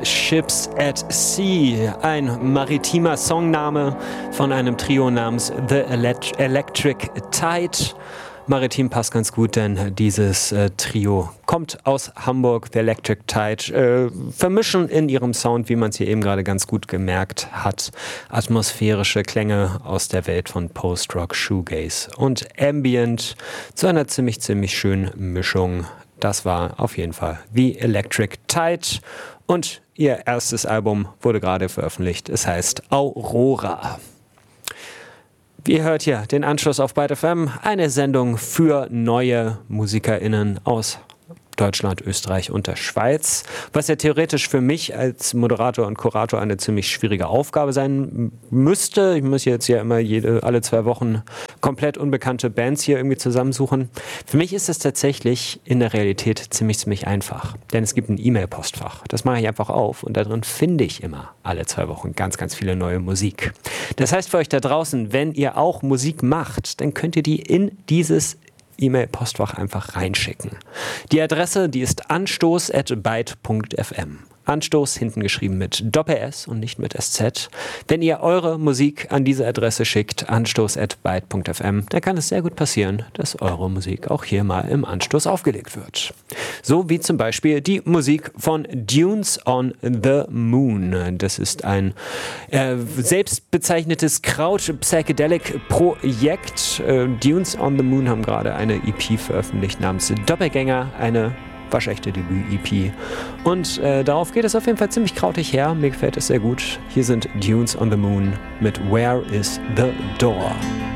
Ships at Sea, ein maritimer Songname von einem Trio namens The Electric Tide. Maritim passt ganz gut, denn dieses Trio kommt aus Hamburg, The Electric Tide, vermischen in ihrem Sound, wie man es hier eben gerade ganz gut gemerkt hat, atmosphärische Klänge aus der Welt von Post-Rock, Shoegaze und Ambient zu einer ziemlich schönen Mischung. Das war auf jeden Fall The Electric Tide und ihr erstes Album wurde gerade veröffentlicht. Es heißt Aurora. Ihr hört hier den Anschluss auf Byte FM, eine Sendung für neue MusikerInnen aus Deutschland, Österreich und der Schweiz, was ja theoretisch für mich als Moderator und Kurator eine ziemlich schwierige Aufgabe sein müsste. Ich muss jetzt ja immer alle 2 Wochen komplett unbekannte Bands hier irgendwie zusammensuchen. Für mich ist es tatsächlich in der Realität ziemlich einfach, denn es gibt ein E-Mail-Postfach. Das mache ich einfach auf und da drin finde ich immer alle 2 Wochen ganz viele neue Musik. Das heißt für euch da draußen, wenn ihr auch Musik macht, dann könnt ihr die in dieses E-Mail-Postfach einfach reinschicken. Die Adresse, die ist anstoß@byte.fm. Anstoß hinten geschrieben mit Doppel-S und nicht mit SZ. Wenn ihr eure Musik an diese Adresse schickt, anstoß@byte.fm, dann kann es sehr gut passieren, dass eure Musik auch hier mal im Anstoß aufgelegt wird. So wie zum Beispiel die Musik von Dunes on the Moon. Das ist ein selbstbezeichnetes Kraut-Psychedelic-Projekt. Dunes on the Moon haben gerade eine EP veröffentlicht namens Doppelgänger, eine waschechte Debüt-EP. Und darauf geht es auf jeden Fall ziemlich krautig her. Mir gefällt es sehr gut. Hier sind Dunes on the Moon mit Where is the Door?